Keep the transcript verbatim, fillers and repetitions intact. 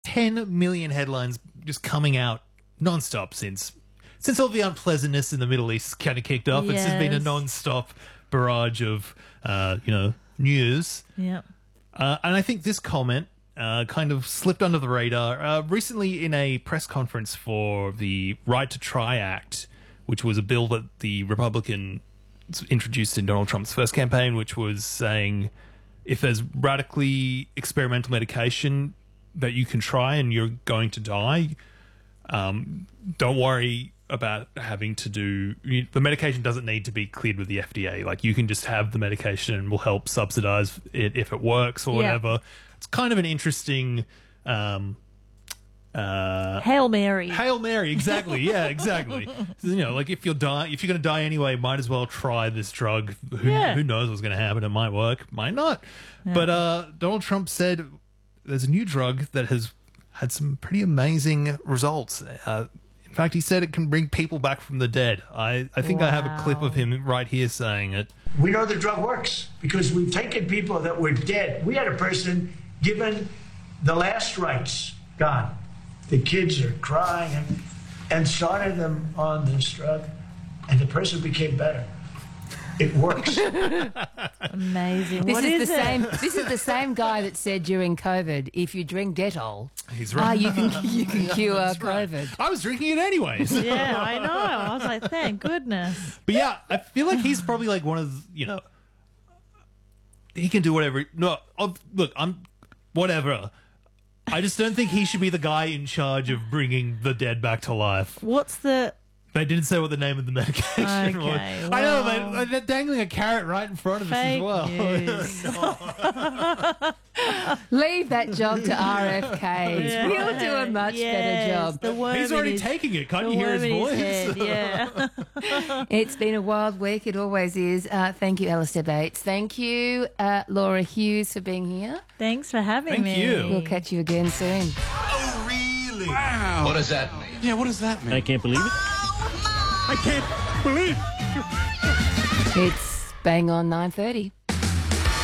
ten million headlines just coming out non-stop since since all the unpleasantness in the Middle East kind of kicked off. Yes. It's just been a non-stop barrage of, uh, you know, news. Yeah. Uh, and I think this comment uh, kind of slipped under the radar. Uh, recently in a press conference for the Right to Try Act, which was a bill that the Republican introduced in Donald Trump's first campaign, which was saying if there's radically experimental medication that you can try and you're going to die, um, don't worry about having to do... You, the medication doesn't need to be cleared with the F D A. Like, you can just have the medication and we'll help subsidize it if it works or yeah. whatever. It's kind of an interesting... Um, Uh, Hail Mary. Hail Mary, exactly. Yeah, exactly. You know, like if you're die, if you're going to die anyway, might as well try this drug. Who, yeah. who knows what's going to happen? It might work, might not. Yeah. But uh, Donald Trump said there's a new drug that has had some pretty amazing results. Uh, in fact, he said it can bring people back from the dead. I, I think wow. I have a clip of him right here saying it. We know the drug works because we've taken people that were dead. We had a person given the last rites, gone. The kids are crying and, and started them on this drug, and the person became better. It works. Amazing. This what is, is the it? same. This is the same guy that said during COVID, if you drink Dettol, he's right. Ah, you can you can cure That's COVID. Right. I was drinking it anyways. Yeah, I know. I was like, thank goodness. But yeah, I feel like he's probably like one of you know. He can do whatever. No, oh, look, I'm whatever. I just don't think he should be the guy in charge of bringing the dead back to life. What's the... They didn't say what the name of the medication okay, was. well, I know, mate. They're dangling a carrot right in front of us as well. Leave that job to R F Ks. Yeah. We'll do a much yes, better job. The worm He's already his, taking it. Can't you hear his voice? His head, yeah. It's been a wild week. It always is. Uh, thank you, Alistair Bates. Thank you, uh, Laura Hughes, for being here. Thanks for having Thank me. you. We'll catch you again soon. Oh, really? Wow. What does that mean? Yeah, what does that mean? I can't believe it. I can't believe It's bang on nine thirty.